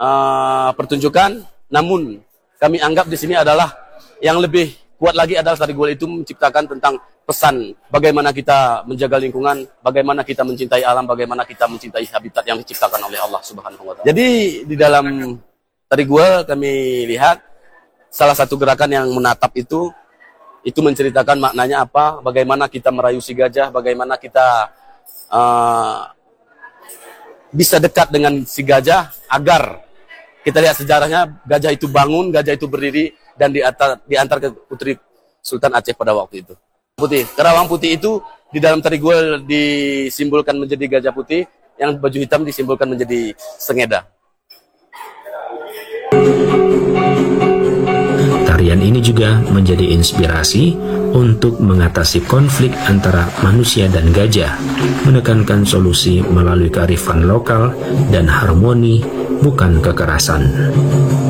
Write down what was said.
pertunjukan, namun kami anggap di sini adalah yang lebih kuat lagi adalah tari Guel itu menciptakan tentang pesan bagaimana kita menjaga lingkungan, bagaimana kita mencintai alam, bagaimana kita mencintai habitat yang diciptakan oleh Allah Subhanahu wa Ta'ala. Jadi di dalam tari Guel kami lihat salah satu gerakan yang menatap itu menceritakan maknanya apa, bagaimana kita merayu si gajah, bagaimana kita bisa dekat dengan si gajah agar kita lihat sejarahnya gajah itu bangun, gajah itu berdiri dan diantar ke Putri Sultan Aceh pada waktu itu. Putih, kerawang putih itu di dalam tari Guel disimbolkan menjadi gajah putih, yang baju hitam disimbolkan menjadi sengeda. Tarian ini juga menjadi inspirasi untuk mengatasi konflik antara manusia dan gajah, menekankan solusi melalui kearifan lokal dan harmoni, bukan kekerasan.